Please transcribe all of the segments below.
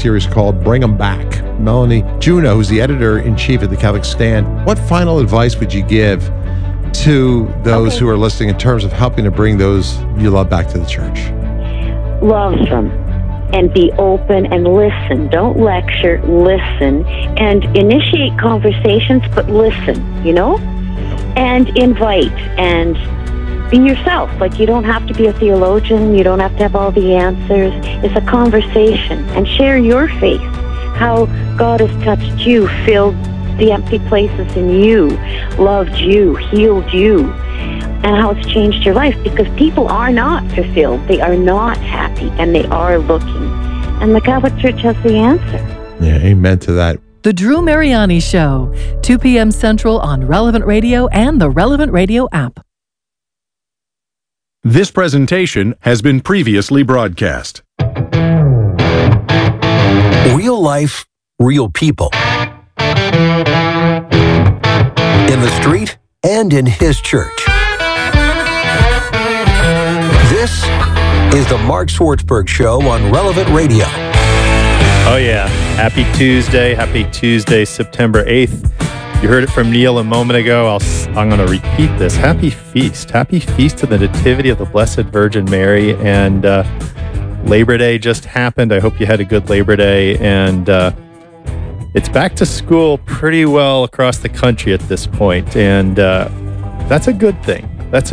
series called Bring 'em Back. Melanie Juneau, who's the editor-in-chief at the Catholic Stand, what final advice would you give to those who are listening in terms of helping to bring those you love back to the church? Love them and be open and listen. Don't lecture, listen, and initiate conversations, but listen, and invite and be yourself. Like, you don't have to be a theologian. You don't have to have all the answers. It's a conversation, and share your faith, how God has touched you, filled the empty places in you, loved you, healed you, and how it's changed your life, because people are not fulfilled. They are not happy, and they are looking. And the Catholic Church has the answer. Yeah, amen to that. The Drew Mariani Show, 2 p.m. Central on Relevant Radio and the Relevant Radio app. This presentation has been previously broadcast. Real life, real people. In the street and in his church. This is the Mark Swartzberg Show on Relevant Radio. Oh yeah, happy Tuesday, September 8th. You heard it from Neil a moment ago. I'm going to repeat this. Happy feast to the Nativity of the Blessed Virgin Mary. And Labor Day just happened. I hope you had a good Labor Day. And it's back to school pretty well across the country at this point. And that's a good thing.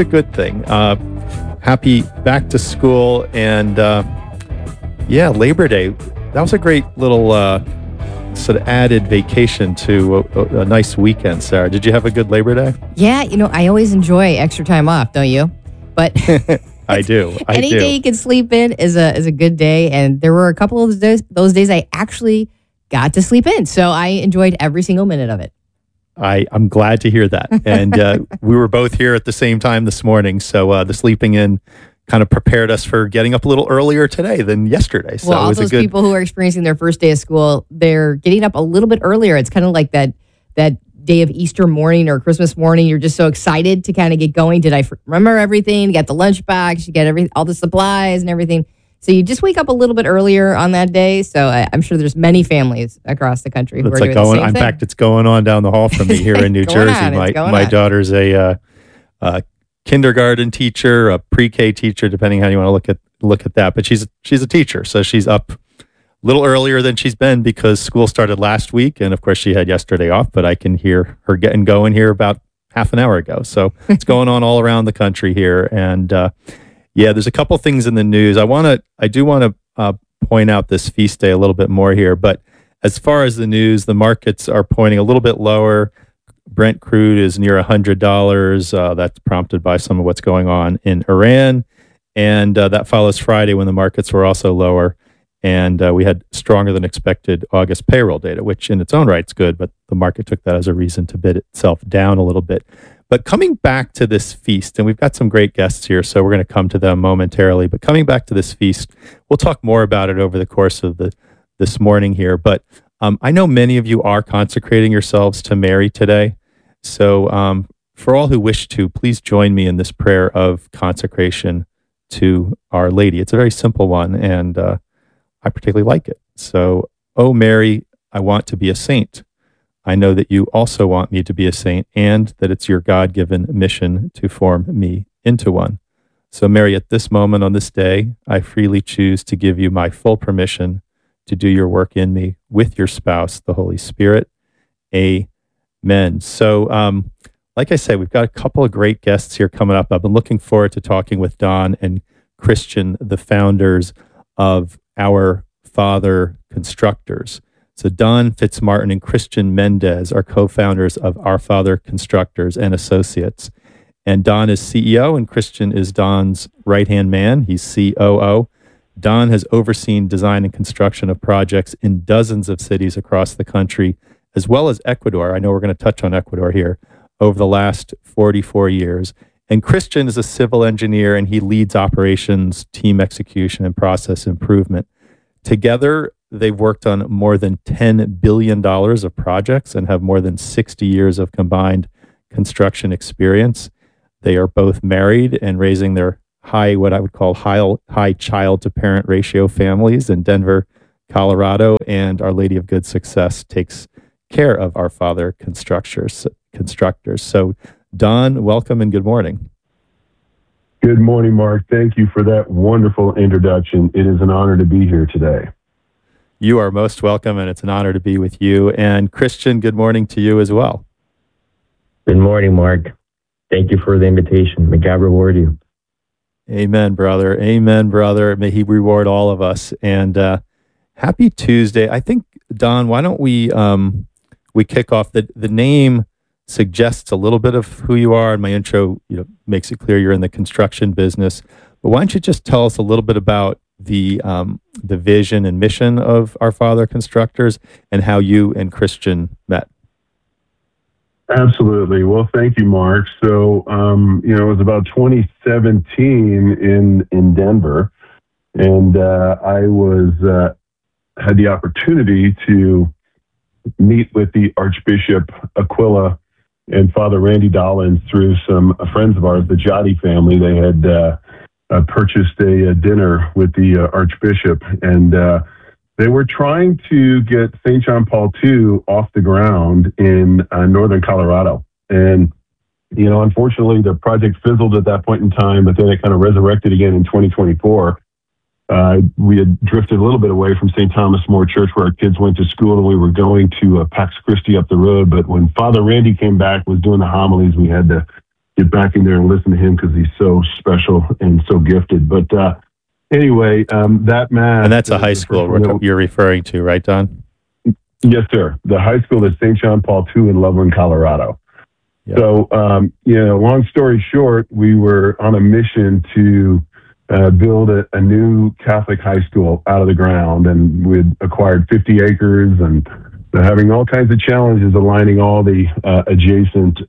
Happy back to school. And Labor Day. That was a great little sort of added vacation to a nice weekend, Sarah. Did you have a good Labor Day? Yeah, I always enjoy extra time off, don't you? But I do. Any day you can sleep in is a good day, and there were a couple of those days I actually got to sleep in, so I enjoyed every single minute of it. I'm glad to hear that, and we were both here at the same time this morning, so the sleeping in kind of prepared us for getting up a little earlier today than yesterday. So well, all those people who are experiencing their first day of school, they're getting up a little bit earlier. It's kind of like that day of Easter morning or Christmas morning. You're just so excited to kind of get going. Did I remember everything? You got the lunchbox, you get all the supplies and everything. So you just wake up a little bit earlier on that day. So I'm sure there's many families across the country who are doing the same thing. In fact, it's going on down the hall from me here in New Jersey. My daughter's a kindergarten teacher, a pre-K teacher, depending how you want to look at that. But she's a teacher, so she's up a little earlier than she's been because school started last week, and of course she had yesterday off. But I can hear her getting going here about half an hour ago. So it's going on all around the country here, and there's a couple things in the news. I do want to point out this feast day a little bit more here. But as far as the news, the markets are pointing a little bit lower. Brent crude is near $100. That's prompted by some of what's going on in Iran. And that follows Friday when the markets were also lower. And we had stronger than expected August payroll data, which in its own right is good, but the market took that as a reason to bid itself down a little bit. But coming back to this feast, and we've got some great guests here, so we're going to come to them momentarily. But coming back to this feast, we'll talk more about it over the course of this morning here. But I know many of you are consecrating yourselves to Mary today. So for all who wish to, please join me in this prayer of consecration to Our Lady. It's a very simple one, and I particularly like it. So, oh Mary, I want to be a saint. I know that you also want me to be a saint, and that it's your God-given mission to form me into one. So Mary, at this moment on this day, I freely choose to give you my full permission to do your work in me with your spouse, the Holy Spirit. Amen. So, like I said, we've got a couple of great guests here coming up. I've been looking forward to talking with Don and Christian, the founders of Our Father Constructors. So Don Fitzmartin and Christian Mendez are co-founders of Our Father Constructors and Associates. And Don is CEO and Christian is Don's right-hand man. He's COO. Don has overseen design and construction of projects in dozens of cities across the country, as well as Ecuador. I know we're going to touch on Ecuador here over the last 44 years. And Christian is a civil engineer, and he leads operations, team execution, and process improvement. Together, they've worked on more than $10 billion of projects and have more than 60 years of combined construction experience. They are both married and raising their high child-to-parent ratio families in Denver, Colorado, and Our Lady of Good Success takes care of our father constructors. So, Don, welcome and good morning. Good morning, Mark. Thank you for that wonderful introduction. It is an honor to be here today. You are most welcome, and it's an honor to be with you. And Christian, good morning to you as well. Good morning, Mark. Thank you for the invitation. May God reward you. Amen, brother. Amen, brother. May he reward all of us. And happy Tuesday. I think, Don, why don't we kick off? The name suggests a little bit of who you are, and my intro makes it clear you're in the construction business. But why don't you just tell us a little bit about the vision and mission of Our Father Constructors and how you and Christian met? Absolutely. Well, thank you, Mark. So, it was about 2017 in Denver, and I had the opportunity to meet with the Archbishop Aquila and Father Randy Dollins through some friends of ours, the Jotty family. They had purchased a dinner with the Archbishop, and they were trying to get St. John Paul II off the ground in northern Colorado. And, unfortunately, the project fizzled at that point in time, but then it kind of resurrected again in 2024. We had drifted a little bit away from St. Thomas More Church, where our kids went to school, and we were going to Pax Christi up the road. But when Father Randy came back, was doing the homilies, we had to get back in there and listen to him because he's so special and so gifted. But anyway, that mass... And that's a high school you're referring to, right, Don? Yes, sir. The high school is St. John Paul II in Loveland, Colorado. Yep. So, long story short, we were on a mission to build a new Catholic high school out of the ground, and we'd acquired 50 acres and having all kinds of challenges aligning all the adjacent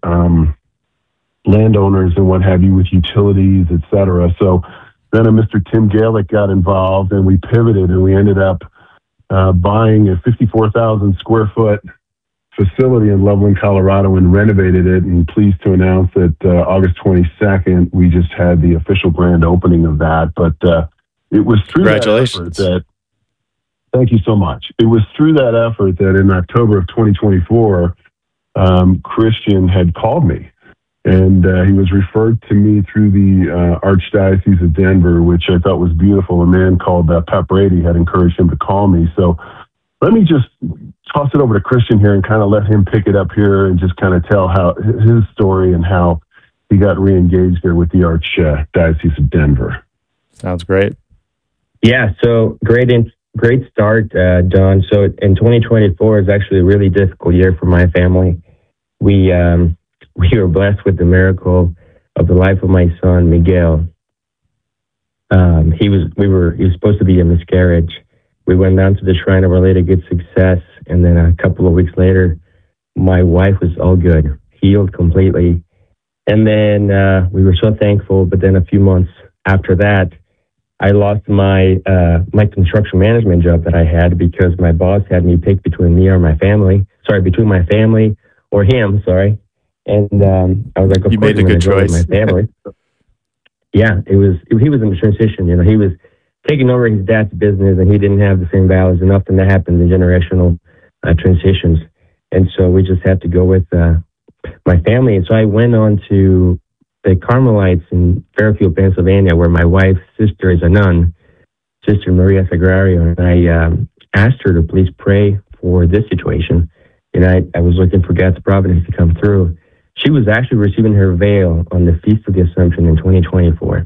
landowners and what have you with utilities, et cetera. So then Mr. Tim Gaelic got involved, and we pivoted, and we ended up buying a 54,000 square foot facility in Loveland, Colorado, and renovated it. And pleased to announce that August 22nd, we just had the official grand opening of that. But it was through Congratulations. that effort that, thank you so much. It was through that effort that in October of 2024, Christian had called me. And he was referred to me through the Archdiocese of Denver, which I thought was beautiful. A man called Pat Brady had encouraged him to call me. So let me just toss it over to Christian here and kind of let him pick it up here and just kind of tell how his story and how he got re-engaged there with the Archdiocese of Denver. Sounds great. Yeah, so great start, Don. So in 2024 is actually a really difficult year for my family. We were blessed with the miracle of the life of my son, Miguel. He was supposed to be a miscarriage. We went down to the Shrine of Our Lady of Good Success, and then a couple of weeks later, my wife was all good, healed completely. And then we were so thankful, but then a few months after that, I lost my construction management job that I had because my boss had me pick between me or my family. Between my family or him, And I was like, of you course, made a good choice. My family. Yeah, he was in transition. He was taking over his dad's business, and he didn't have the same values. And often that happens in generational transitions. And so we just had to go with my family. And so I went on to the Carmelites in Fairfield, Pennsylvania, where my wife's sister is a nun, Sister Maria Sagrario. And I asked her to please pray for this situation. And I was looking for God's providence to come through. She was actually receiving her veil on the Feast of the Assumption in 2024.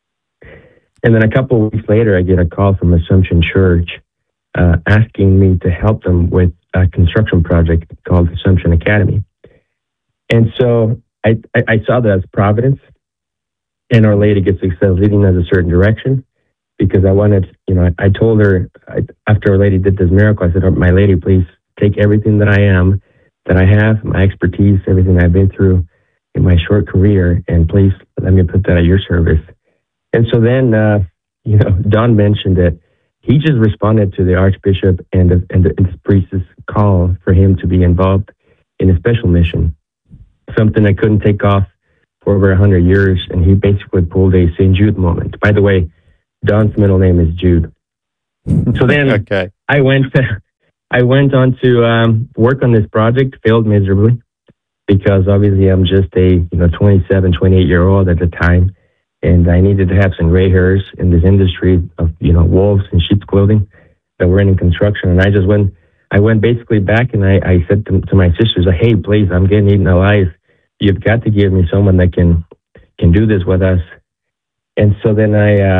And then a couple of weeks later, I get a call from Assumption Church asking me to help them with a construction project called Assumption Academy. And so I saw that as providence, and Our Lady Good Success leading us a certain direction, because I wanted, I told her, after Our Lady did this miracle, I said, My Lady, please take everything that I am, that I have, my expertise, everything I've been through in my short career, and please let me put that at your service. And so then, Don mentioned that he just responded to the Archbishop and the priest's call for him to be involved in a special mission, something that couldn't take off for over 100 years, and he basically pulled a St. Jude moment. By the way, Don's middle name is Jude. So then Okay. I went on to work on this project, failed miserably because obviously I'm just a 27, 28-year-old at the time, and I needed to have some gray hairs in this industry of wolves in sheep's clothing that were in construction. And I went basically back and I said to my sisters, hey, please, I'm getting eaten alive. You've got to give me someone that can do this with us. And so then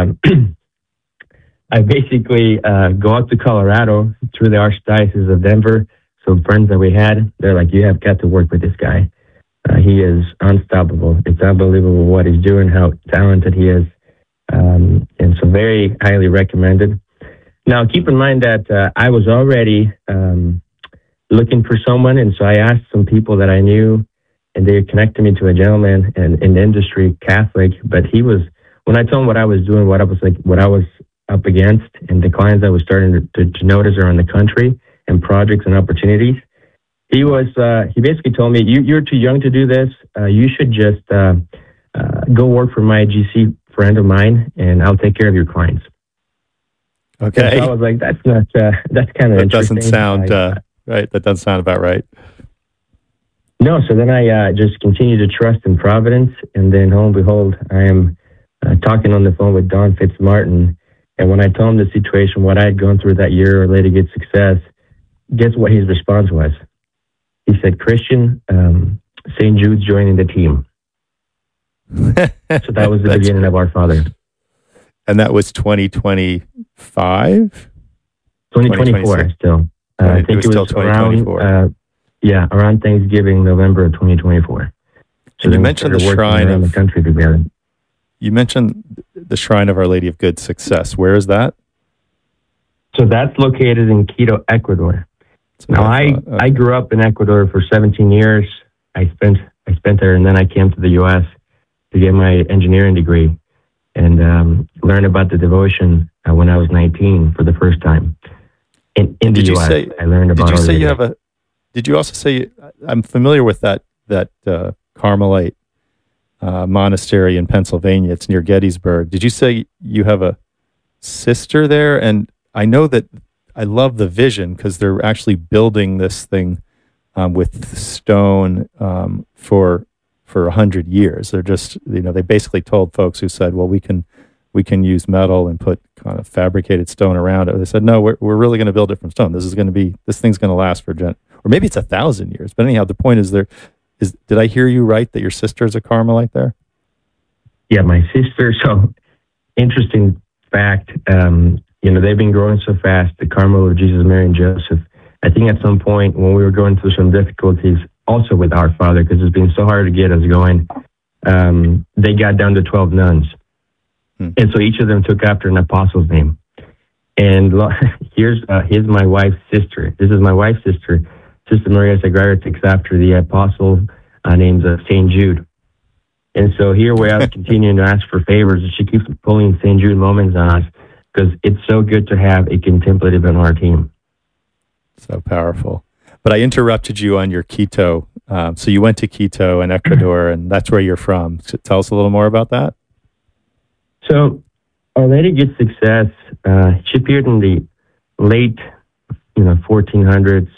I basically go out to Colorado through the Archdiocese of Denver. Some friends that we had, they're like, you have got to work with this guy. He is unstoppable. It's unbelievable what he's doing, how talented he is. And so very highly recommended. Now, keep in mind that I was already looking for someone. And so I asked some people that I knew, and they connected me to a gentleman in the industry, Catholic. But when I told him what I was doing, what I was up against, and the clients I was starting to notice around the country and projects and opportunities, he basically told me, you're too young to do this. You should just go work for my GC friend of mine, and I'll take care of your clients. Okay. And so I was like, that's kind of interesting. That doesn't sound right. That doesn't sound about right. No. So then I just continue to trust in Providence, and then lo and behold, I am talking on the phone with Don Fitzmartin. And when I told him the situation, what I had gone through that year or later get success, guess what his response was? He said, Christian, St. Jude's joining the team. So that was the beginning of Our Father. And that was 2025? 2024 still. I think it was still 2024. Around Thanksgiving, November of 2024. So and you mentioned the shrine of the country together. You mentioned the Shrine of Our Lady of Good Success. Where is that? So that's located in Quito, Ecuador. Now, I grew up in Ecuador for 17 years. I spent there, and then I came to the U.S. to get my engineering degree and learn about the devotion when I was 19 for the first time. In the U.S., I learned about. Did you also say? I'm familiar with that Carmelite monastery in Pennsylvania. It's near Gettysburg. Did you say you have a sister there? And I know that I love the vision because they're actually building this thing with stone for 100 years. They're just, they basically told folks who said, well, we can use metal and put kind of fabricated stone around it. They said, no, we're really going to build it from stone. This thing's going to last for or maybe it's 1,000 years. But anyhow, the point is did I hear you right that your sister is a Carmelite there? Yeah, my sister. So interesting fact, they've been growing so fast, the Carmel of Jesus, Mary, and Joseph. I think at some point when we were going through some difficulties also with Our Father, because it's been so hard to get us going, they got down to 12 nuns. And so each of them took after an apostle's name. And here's my wife's sister. This is my wife's sister. Sister Maria Sagrada takes after the apostle named St. Jude. And so here we are continuing to ask for favors, and she keeps pulling St. Jude moments on us because it's so good to have a contemplative on our team. So powerful. But I interrupted you on your Quito. So you went to Quito in Ecuador, and that's where you're from. So tell us a little more about that. So Our Lady Good Success, she appeared in the late 1500s,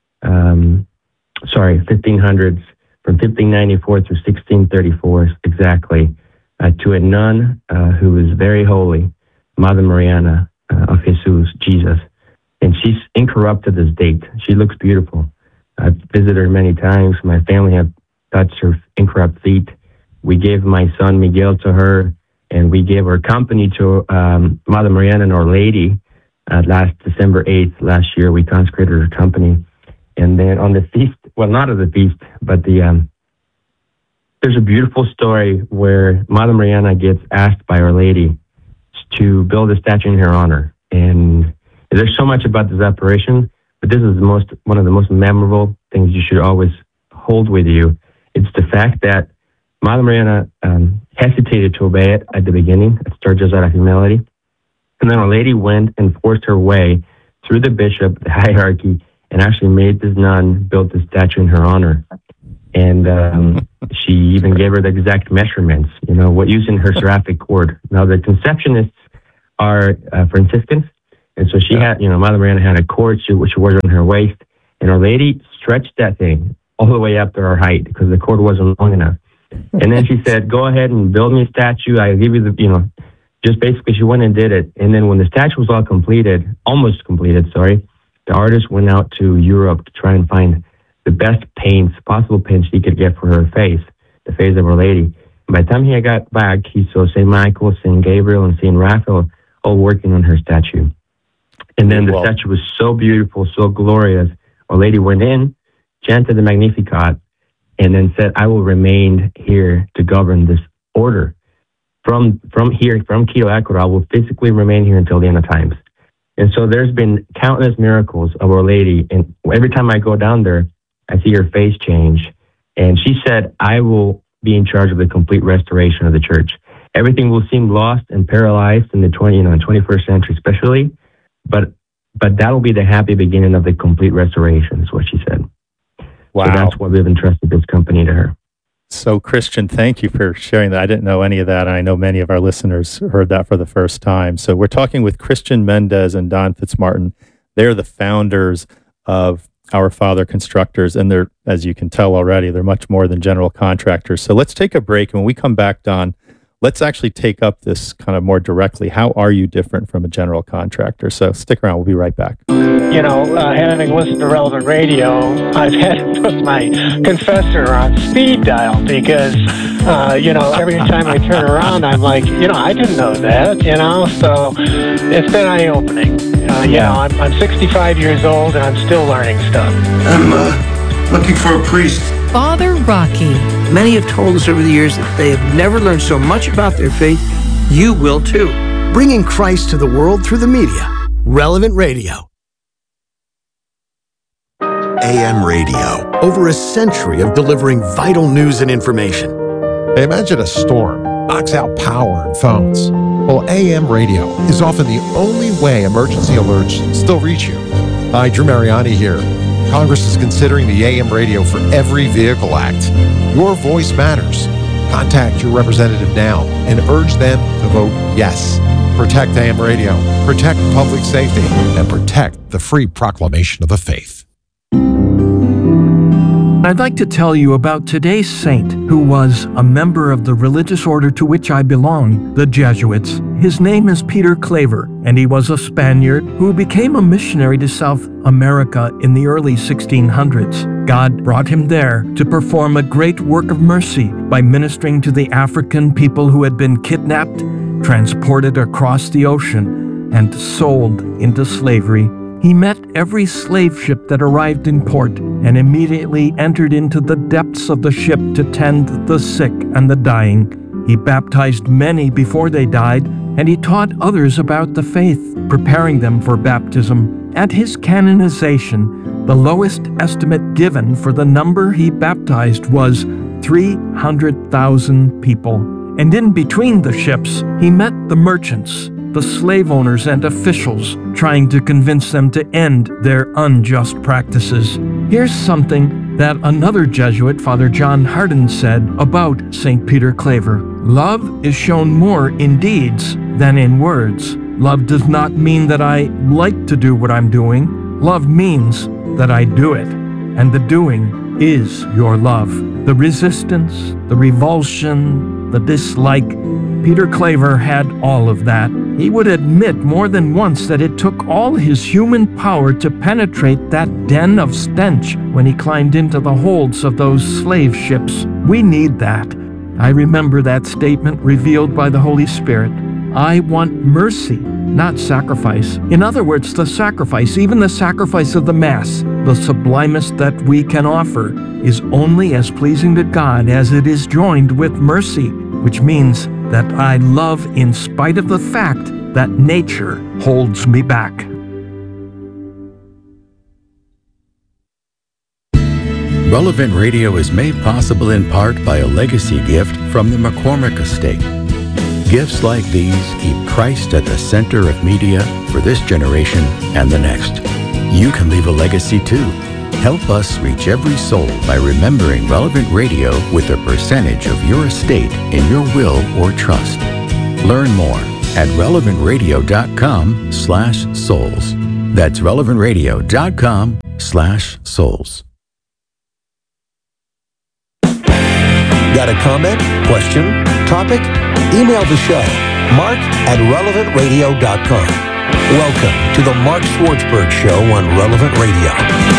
from 1594 through 1634 exactly, to a nun who was very holy, Mother Mariana of Jesus, Jesus. And she's incorrupted as date. She looks beautiful. I've visited her many times. My family have touched her incorrupt feet. We gave my son Miguel to her, and we gave her company to Mother Mariana and Our Lady last December 8th last year. We consecrated her company. And then on the feast, well, not of the feast, but there's a beautiful story where Mother Mariana gets asked by Our Lady to build a statue in her honor. And there's so much about this apparition, but this is one of the most memorable things you should always hold with you. It's the fact that Mother Mariana hesitated to obey it at the beginning. It started just out of humility. And then Our Lady went and forced her way through the bishop, the hierarchy, and actually made this nun build the statue in her honor. And she even gave her the exact measurements, using her seraphic cord. Now, the conceptionists are Franciscans, And so she had, Mother Mariana had a cord which she wore on her waist, and Our Lady stretched that thing all the way up to her height because the cord wasn't long enough. And then she said, "Go ahead and build me a statue. I'll give you just basically she went and did it. And then when the statue was all almost completed, the artist went out to Europe to try and find the best possible paints he could get for her face, the face of Our Lady. And by the time he got back, he saw St. Michael, St. Gabriel, and St. Raphael all working on her statue. And then the statue was so beautiful, so glorious. Our Lady went in, chanted the Magnificat, and then said, "I will remain here to govern this order. From Quito, Ecuador, I will physically remain here until the end of times." And so there's been countless miracles of Our Lady. And every time I go down there, I see her face change. And she said, "I will be in charge of the complete restoration of the church. Everything will seem lost and paralyzed in the 21st century especially, but that will be the happy beginning of the complete restoration," is what she said. Wow. So that's why we've entrusted this company to her. So, Christian, thank you for sharing that. I didn't know any of that, and I know many of our listeners heard that for the first time. So we're talking with Christian Mendez and Don Fitzmartin. They're the founders of Our Father Constructors, and they're, as you can tell already, they're much more than general contractors. So let's take a break, and when we come back, Don, let's actually take up this kind of more directly. How are you different from a general contractor? So stick around. We'll be right back. Having listened to Relevant Radio, I've had to put my confessor on speed dial because, every time I turn around, I'm like, I didn't know that, so it's been eye-opening. I'm 65 years old and I'm still learning stuff. I'm looking for a priest. Father Rocky. Many have told us over the years that they have never learned so much about their faith. You will too. Bringing Christ to the world through the media. Relevant Radio. AM radio. Over a century of delivering vital news and information. Hey, imagine a storm knocks out power and phones. Well, AM radio is often the only way emergency alerts still reach you. Hi, Drew Mariani here. Congress is considering the AM radio for Every Vehicle Act. Your voice matters. Contact your representative now and urge them to vote yes. Protect AM radio, protect public safety, and protect the free proclamation of the faith. I'd like to tell you about today's saint who was a member of the religious order to which I belong, the Jesuits. His name is Peter Claver, and he was a Spaniard who became a missionary to South America in the early 1600s. God brought him there to perform a great work of mercy by ministering to the African people who had been kidnapped, transported across the ocean, and sold into slavery. He met every slave ship that arrived in port and immediately entered into the depths of the ship to tend the sick and the dying. He baptized many before they died, and he taught others about the faith, preparing them for baptism. At his canonization, the lowest estimate given for the number he baptized was 300,000 people. And in between the ships, he met the merchants, the slave owners and officials, trying to convince them to end their unjust practices. Here's something that another Jesuit, Father John Hardin, said about St. Peter Claver. Love is shown more in deeds than in words. Love does not mean that I like to do what I'm doing. Love means that I do it, and the doing is your love. The resistance, the revulsion, the dislike, Peter Claver had all of that. He would admit more than once that it took all his human power to penetrate that den of stench when he climbed into the holds of those slave ships. We need that. I remember that statement revealed by the Holy Spirit. I want mercy, not sacrifice. In other words, the sacrifice, even the sacrifice of the Mass, the sublimest that we can offer, is only as pleasing to God as it is joined with mercy, which means that I love in spite of the fact that nature holds me back. Relevant Radio is made possible in part by a legacy gift from the McCormick Estate. Gifts like these keep Christ at the center of media for this generation and the next. You can leave a legacy too. Help us reach every soul by remembering Relevant Radio with a percentage of your estate in your will or trust. Learn more at relevantradio.com/souls. That's relevantradio.com/souls. Got a comment, question, topic? Email the show, mark@relevantradio.com. Welcome to the Mark Schwartzberg Show on Relevant Radio.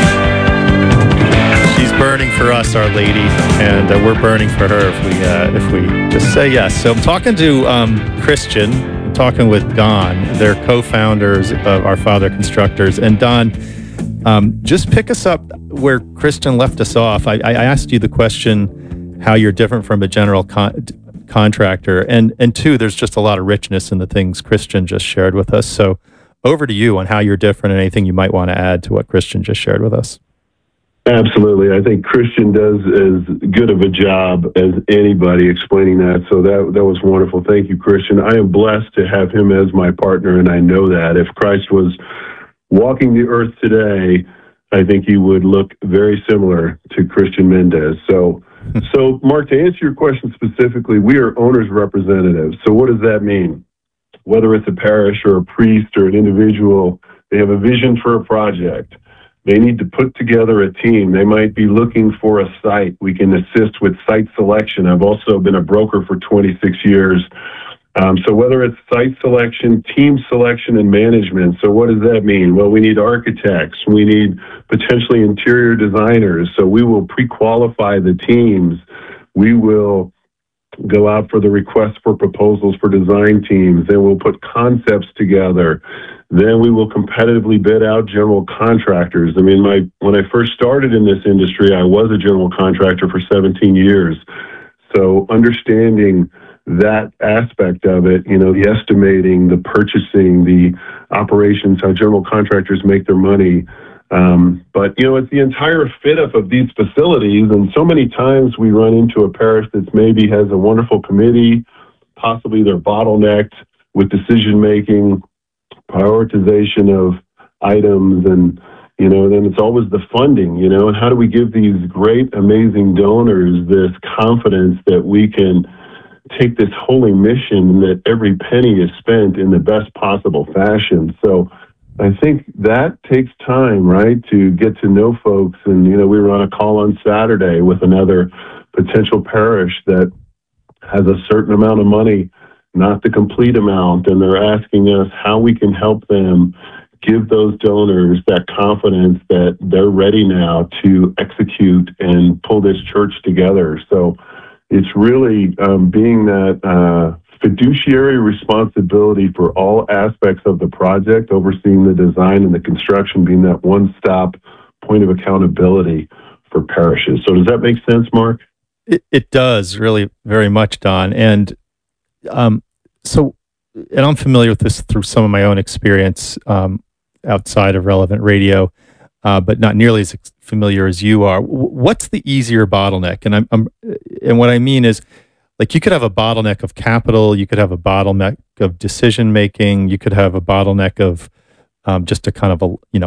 She's burning for us, Our Lady, and we're burning for her if we just say yes. So I'm talking to Christian, I'm talking with Don. They're co-founders of Our Father Constructors. And Don, just pick us up where Christian left us off. I asked you the question, how you're different from a general contractor. And two, there's just a lot of richness in the things Christian just shared with us. So over to you on how you're different and anything you might want to add to what Christian just shared with us. Absolutely. I think Christian does as good of a job as anybody explaining that. So that was wonderful. Thank you, Christian. I am blessed to have him as my partner, and I know that if Christ was walking the earth today, I think he would look very similar to Christian Mendez. So Mark, to answer your question specifically, we are owner's representatives. So what does that mean? Whether it's a parish or a priest or an individual, they have a vision for a project. They need to put together a team. They might be looking for a site. We can assist with site selection. I've also been a broker for 26 years. So whether it's site selection, team selection, and management. So what does that mean? Well, we need architects. We need potentially interior designers. So we will pre-qualify the teams. We will go out for the requests for proposals for design teams. Then we'll put concepts together. Then we will competitively bid out general contractors. I mean, when I first started in this industry, I was a general contractor for 17 years. So understanding that aspect of it, the estimating, the purchasing, the operations, how general contractors make their money. But, it's the entire fit up of these facilities. And so many times we run into a parish that maybe has a wonderful committee, possibly they're bottlenecked with decision-making, prioritization of items, and, then it's always the funding, and how do we give these great, amazing donors this confidence that we can take this holy mission that every penny is spent in the best possible fashion. So I think that takes time, right, to get to know folks. And, we were on a call on Saturday with another potential parish that has a certain amount of money, not the complete amount, and they're asking us how we can help them give those donors that confidence that they're ready now to execute and pull this church together. So it's really being that fiduciary responsibility for all aspects of the project, overseeing the design and the construction, being that one-stop point of accountability for parishes. So does that make sense, Mark? It does, really, very much, Don. And and I'm familiar with this through some of my own experience outside of Relevant Radio, but not nearly as familiar as you are. What's the easier bottleneck? And what I mean is, like, you could have a bottleneck of capital, you could have a bottleneck of decision making, you could have a bottleneck of just a kind of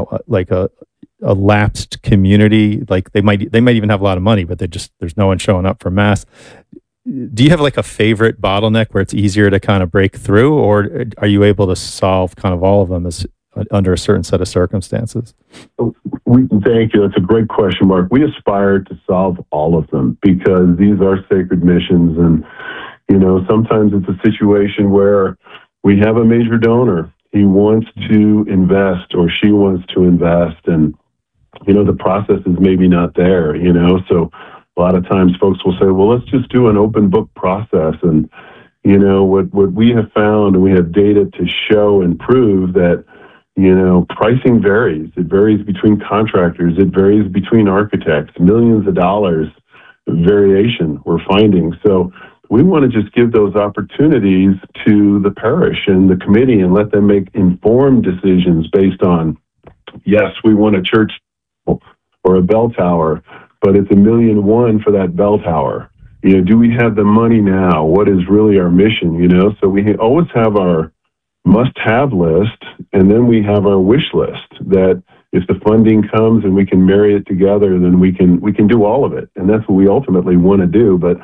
a lapsed community. Like they might even have a lot of money, but there's no one showing up for mass. Do you have like a favorite bottleneck where it's easier to kind of break through, or are you able to solve kind of all of them under a certain set of circumstances? Thank you. That's a great question, Mark. We aspire to solve all of them because these are sacred missions. And, sometimes it's a situation where we have a major donor. He wants to invest or she wants to invest. And, the process is maybe not there, So a lot of times folks will say, well, let's just do an open book process. And, what we have found, and we have data to show and prove that, pricing varies. It varies between contractors. It varies between architects, millions of dollars variation we're finding. So we want to just give those opportunities to the parish and the committee and let them make informed decisions based on, yes, we want a church or a bell tower, but it's $1.1 million for that bell tower. Do we have the money now? What is really our mission? So we always have our must-have list, and then we have our wish list that if the funding comes and we can marry it together, then we can do all of it. And that's what we ultimately want to do. But,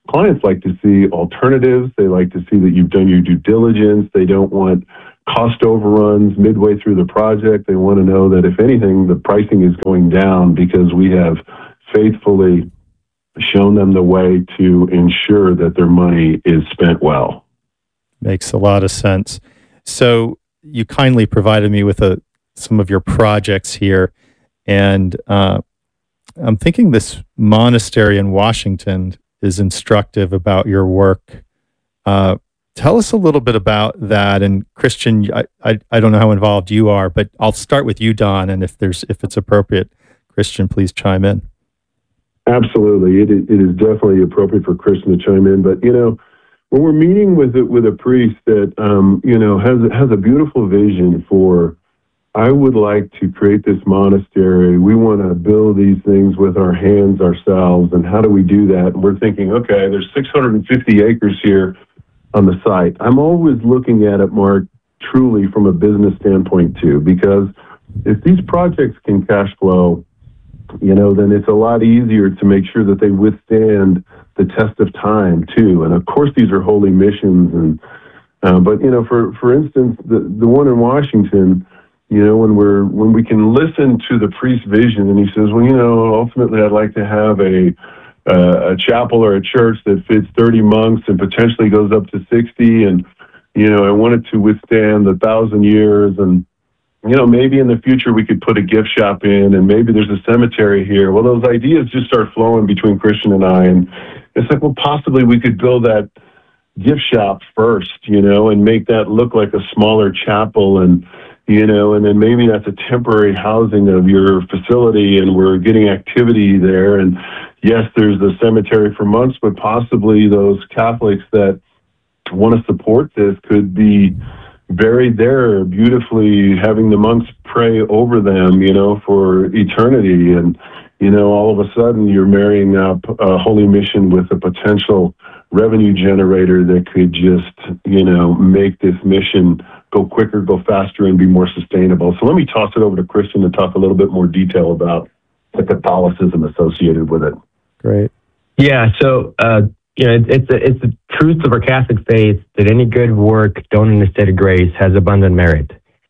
clients like to see alternatives. They like to see that you've done your due diligence. They don't want cost overruns midway through the project. They want to know that if anything, the pricing is going down because we have faithfully shown them the way to ensure that their money is spent well. Makes a lot of sense. So you kindly provided me with some of your projects here, and I'm thinking this monastery in Washington is instructive about your work. Tell us a little bit about that. And Christian, I don't know how involved you are, but I'll start with you, Don, and if it's appropriate, Christian, please chime in. Absolutely. It is definitely appropriate for Christian to chime in. But, when we're meeting with a priest that, has a beautiful vision for, I would like to create this monastery. We want to build these things with our hands ourselves. And how do we do that? And we're thinking, okay, there's 650 acres here on the site. I'm always looking at it, Mark, truly from a business standpoint too, because if these projects can cash flow, then it's a lot easier to make sure that they withstand the test of time too. And of course, these are holy missions. But for instance, the one in Washington, when we can listen to the priest's vision, and he says, well, ultimately, I'd like to have a chapel or a church that fits 30 monks and potentially goes up to 60, and I want it to withstand 1,000 years, and maybe in the future we could put a gift shop in, and maybe there's a cemetery here. Well, those ideas just start flowing between Christian and I, and it's like, well, possibly we could build that gift shop first, and make that look like a smaller chapel, and then maybe that's a temporary housing of your facility, and we're getting activity there. And yes, there's the cemetery for monks, but possibly those Catholics that want to support this could be buried there beautifully, having the monks pray over them, for eternity. And, all of a sudden you're marrying up a holy mission with a potential revenue generator that could just, make this mission go quicker, go faster, and be more sustainable. So let me toss it over to Christian to talk a little bit more detail about the Catholicism associated with it. Great. Yeah. So, it's the truth of our Catholic faith that any good work done in the state of grace has abundant merit.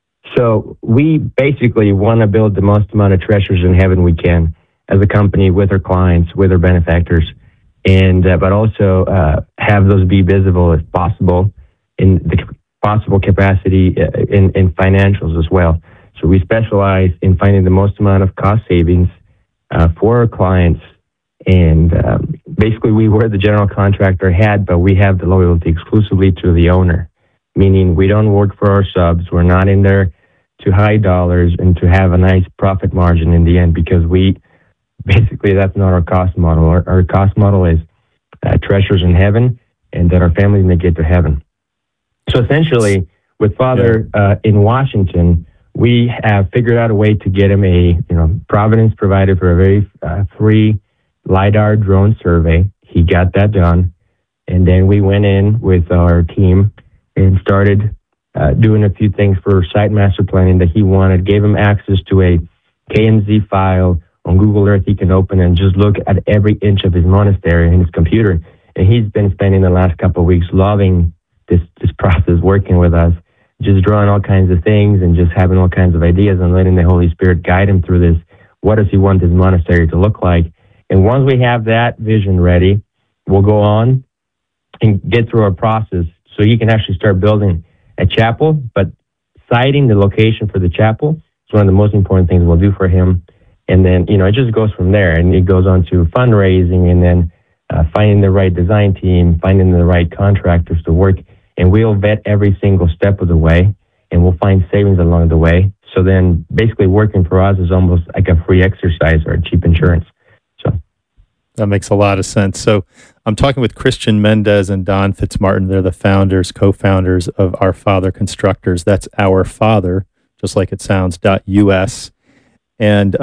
So we basically want to build the most amount of treasures in heaven we can as a company with our clients, with our benefactors, and but also have those be visible if possible in the possible capacity in financials as well. So we specialize in finding the most amount of cost savings for our clients. And basically, we wear the general contractor hat, but we have the loyalty exclusively to the owner, meaning we don't work for our subs. We're not in there to hide dollars and to have a nice profit margin in the end, because basically, that's not our cost model. Our cost model is treasures in heaven, and that our families may get to heaven. So essentially, with Father in Washington, we have figured out a way to get him Providence provided for a very free LiDAR drone survey. He got that done. And then we went in with our team and started doing a few things for site master planning that he wanted, gave him access to a KMZ file on Google Earth he can open and just look at every inch of his monastery in his computer. And he's been spending the last couple of weeks loving this process, working with us, just drawing all kinds of things and just having all kinds of ideas and letting the Holy Spirit guide him through this. What does he want his monastery to look like? And once we have that vision ready, we'll go on and get through our process so he can actually start building a chapel. But citing the location for the chapel is one of the most important things we'll do for him. And then, it just goes from there. And it goes on to fundraising, and then finding the right design team, finding the right contractors to work. And we'll vet every single step of the way, and we'll find savings along the way. So then basically working for us is almost like a free exercise or a cheap insurance. That makes a lot of sense. So I'm talking with Christian Mendez and Don Fitzmartin. They're the co-founders of Our Father Constructors. That's Our Father, just like it sounds, .us. And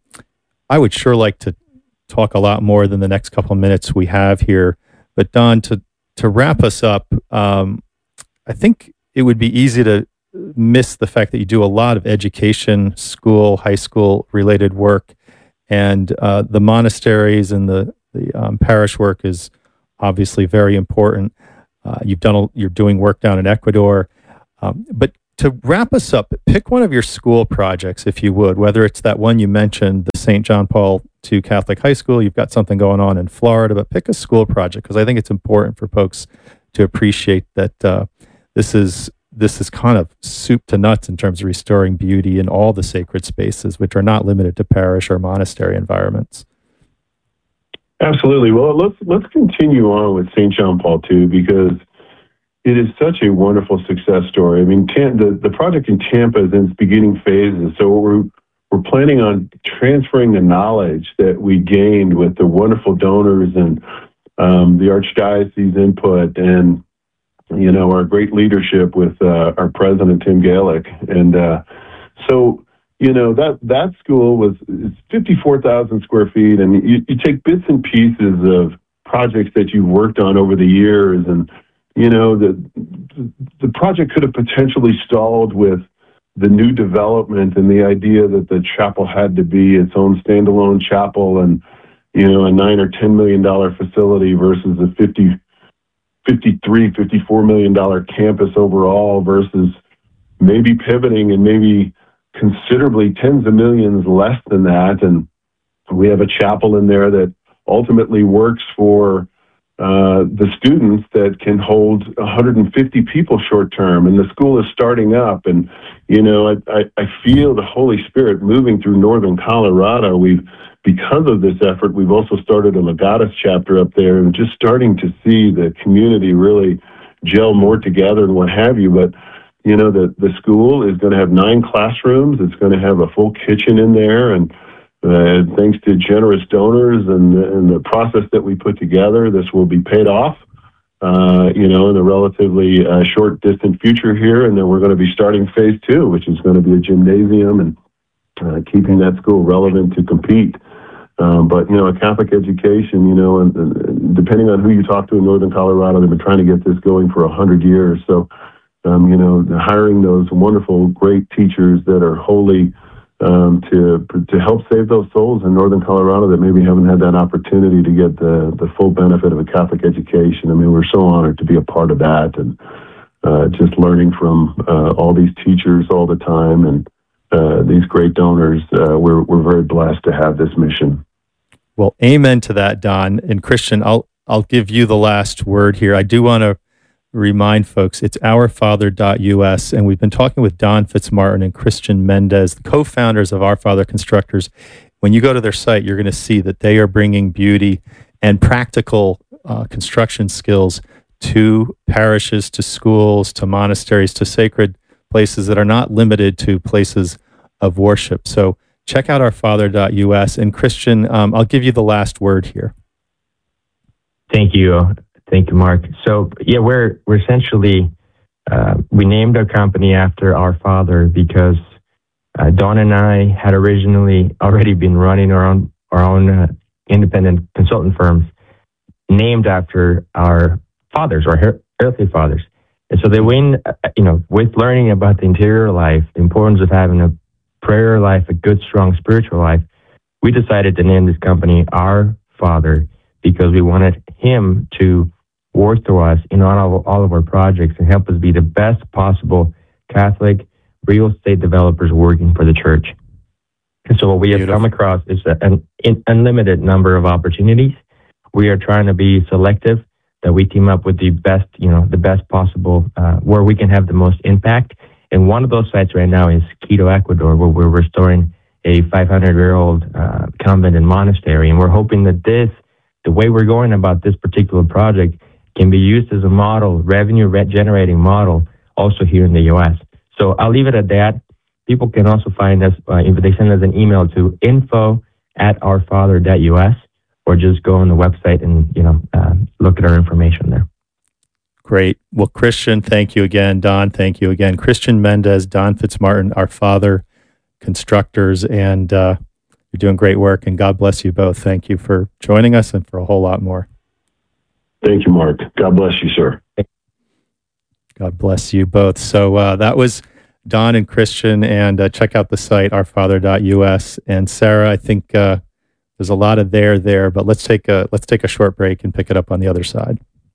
I would sure like to talk a lot more than the next couple of minutes we have here. But Don, to wrap us up, I think it would be easy to miss the fact that you do a lot of education, school, high school related work. And the monasteries and the parish work is obviously very important. You're doing work down in Ecuador. But to wrap us up, pick one of your school projects, if you would, whether it's that one you mentioned, the St. John Paul II Catholic High School. You've got something going on in Florida, but pick a school project, because I think it's important for folks to appreciate that this is kind of soup to nuts in terms of restoring beauty in all the sacred spaces, which are not limited to parish or monastery environments. Absolutely. Well, let's continue on with St. John Paul II, because it is such a wonderful success story. I mean, the project in Tampa is in its beginning phases, so we're planning on transferring the knowledge that we gained with the wonderful donors and the Archdiocese input, and our great leadership with our president Tim Gaelic, and so that school is 54,000 square feet, and you take bits and pieces of projects that you've worked on over the years, and the project could have potentially stalled with the new development and the idea that the chapel had to be its own standalone chapel and a $9 or $10 million facility versus a $54 million campus overall, versus maybe pivoting and maybe considerably tens of millions less than that. And we have a chapel in there that ultimately works for the students that can hold 150 people short term, and the school is starting up. And I feel the Holy Spirit moving through northern Colorado. Because of this effort, we've also started a Legatus chapter up there, and just starting to see the community really gel more together and what have you. But the school is going to have 9 classrooms. It's going to have a full kitchen in there, and thanks to generous donors and the process that we put together, this will be paid off, in a relatively short, distant future here. And then we're going to be starting phase 2, which is going to be a gymnasium and keeping that school relevant to compete. But a Catholic education, and depending on who you talk to in northern Colorado, they've been trying to get this going for 100 years. So, hiring those wonderful, great teachers that are holy, to help save those souls in northern Colorado that maybe haven't had that opportunity to get the full benefit of a Catholic education. I mean, we're so honored to be a part of that, and just learning from all these teachers all the time, and these great donors. We're very blessed to have this mission. Well, amen to that, Don. And Christian, I'll give you the last word here. I do want to remind folks, it's ourfather.us, and we've been talking with Don Fitzmartin and Christian Mendez, the co-founders of Our Father Constructors. When you go to their site, you're going to see that they are bringing beauty and practical construction skills to parishes, to schools, to monasteries, to sacred places that are not limited to places of worship. So check out ourfather.us. And Christian, I'll give you the last word here. Thank you. Thank you, Mark. So, we're essentially, we named our company after our father because Dawn and I had originally already been running our own independent consultant firms named after our fathers, our earthly fathers. And so with learning about the interior life, the importance of having a prayer life, a good, strong spiritual life, we decided to name this company Our Father because we wanted him to work through us in all of our projects and help us be the best possible Catholic real estate developers working for the church. And so what we have come across is an unlimited number of opportunities. We are trying to be selective, that we team up with the best possible, where we can have the most impact. And one of those sites right now is Quito, Ecuador, where we're restoring a 500-year-old convent and monastery. And we're hoping that the way we're going about this particular project can be used as a model, revenue-generating model, also here in the U.S. So I'll leave it at that. People can also find us, if they send us an email to info@ourfather.us, or just go on the website and, look at our information there. Great. Well, Christian, thank you again. Don, thank you again. Christian Mendez, Don Fitzmartin, Our Father Constructors, and you're doing great work, and God bless you both. Thank you for joining us and for a whole lot more. Thank you, Mark. God bless you, sir. God bless you both. So that was Don and Christian, and check out the site, ourfather.us. And Sarah, I think there's There's a lot of there, but let's take a short break and pick it up on the other side.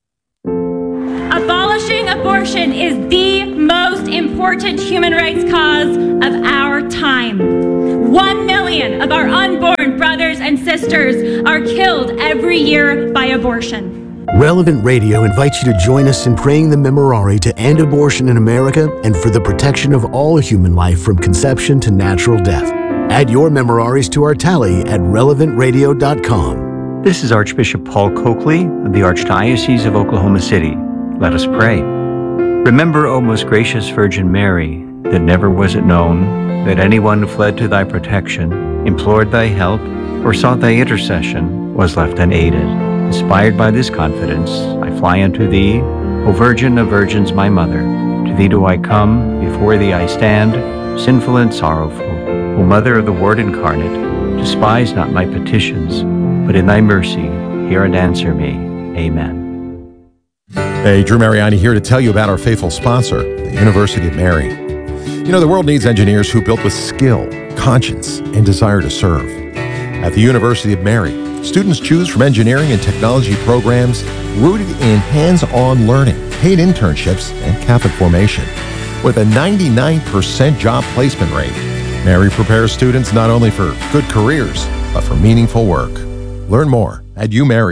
Abolishing abortion is the most important human rights cause of our time. 1 million of our unborn brothers and sisters are killed every year by abortion. Relevant Radio invites you to join us in praying the Memorare to end abortion in America and for the protection of all human life from conception to natural death. Add your Memoraries to our tally at relevantradio.com. This is Archbishop Paul Coakley of the Archdiocese of Oklahoma City. Let us pray. Remember, O most gracious Virgin Mary, that never was it known that anyone who fled to thy protection, implored thy help, or sought thy intercession was left unaided. Inspired by this confidence, I fly unto thee, O Virgin of Virgins, my Mother. To thee do I come, before thee I stand, sinful and sorrowful. O Mother of the Word incarnate, despise not my petitions, but in thy mercy hear and answer me. Amen. Hey, Drew Mariani here to tell you about our faithful sponsor, the University of Mary. You know, the world needs engineers who built with skill, conscience, and desire to serve. At the University of Mary, students choose from engineering and technology programs rooted in hands-on learning, paid internships, and Catholic formation. With a 99% job placement rate, Mary prepares students not only for good careers, but for meaningful work. Learn more at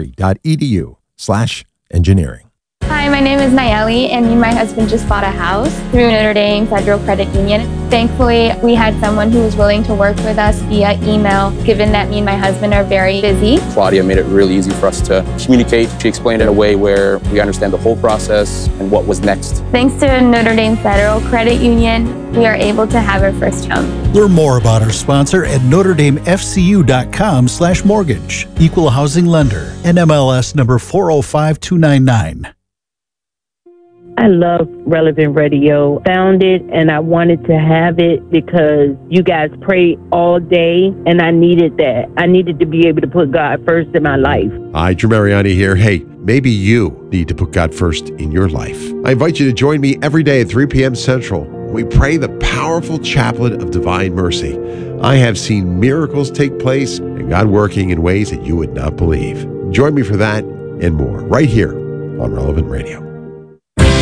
umary.edu/engineering. Hi, my name is Nayeli, and me and my husband just bought a house through Notre Dame Federal Credit Union. Thankfully, we had someone who was willing to work with us via email, given that me and my husband are very busy. Claudia made it really easy for us to communicate. She explained it in a way where we understand the whole process and what was next. Thanks to Notre Dame Federal Credit Union, we are able to have our first home. Learn more about our sponsor at NotreDameFCU.com/mortgage. Equal housing lender. NMLS number 405299. I love Relevant Radio. Found it and I wanted to have it because you guys pray all day and I needed that. I needed to be able to put God first in my life. Hi, Drew Mariani here. Hey, maybe you need to put God first in your life. I invite you to join me every day at 3 p.m. Central. We pray the powerful chaplet of divine mercy. I have seen miracles take place and God working in ways that you would not believe. Join me for that and more right here on Relevant Radio.